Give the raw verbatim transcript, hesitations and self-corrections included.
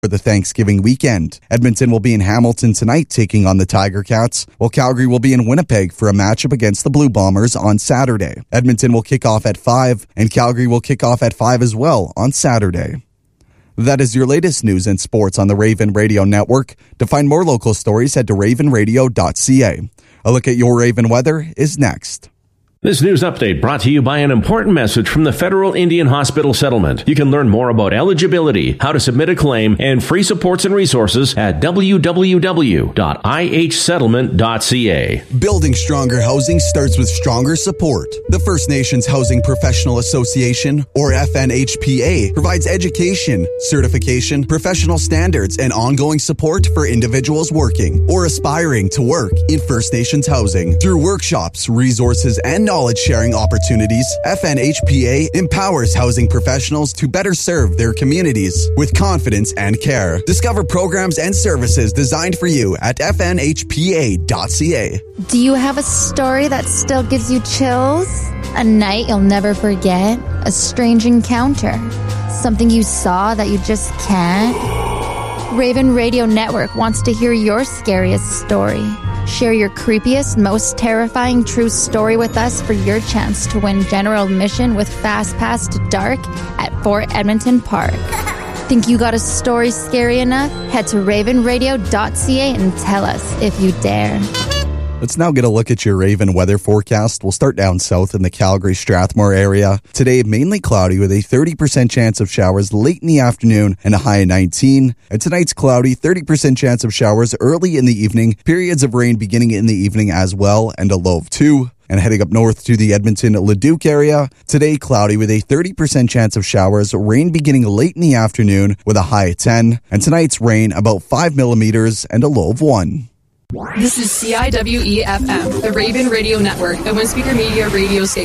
for the Thanksgiving weekend. Edmonton will be in Hamilton tonight taking on the Tiger Cats, while Calgary will be in Winnipeg for a matchup against the Blue Bombers on Saturday. Edmonton will kick off at five, and Calgary will kick off at five as well on Saturday. That is your latest news and sports on the Raven Radio Network. To find more local stories, head to raven radio dot c a. A look at your Raven weather is next. This news update brought to you by an important message from the Federal Indian Hospital Settlement. You can learn more about eligibility, how to submit a claim, and free supports and resources at w w w dot i h settlement dot c a. Building stronger housing starts with stronger support. The First Nations Housing Professional Association, or F N H P A, provides education, certification, professional standards, and ongoing support for individuals working or aspiring to work in First Nations housing. Through workshops, resources, and knowledge-sharing opportunities, F N H P A empowers housing professionals to better serve their communities with confidence and care. Discover programs and services designed for you at f n h p a dot c a. Do you have a story that still gives you chills? A night you'll never forget? A strange encounter? Something you saw that you just can't? Raven Radio Network wants to hear your scariest story. Share your creepiest, most terrifying true story with us for your chance to win general admission with Fast Pass to Dark at Fort Edmonton Park. Think you got a story scary enough? Head to raven radio dot c a and tell us if you dare. Let's now get a look at your Raven weather forecast. We'll start down south in the Calgary-Strathmore area. Today, mainly cloudy with a thirty percent chance of showers late in the afternoon and a high of nineteen. And tonight's cloudy, thirty percent chance of showers early in the evening, periods of rain beginning in the evening as well, and a low of two. And heading up north to the Edmonton-Leduc area, today cloudy with a thirty percent chance of showers, rain beginning late in the afternoon with a high of ten. And tonight's rain about five millimeters and a low of one. This is C I W E F M, the Raven Radio Network, a one-speaker media radio station.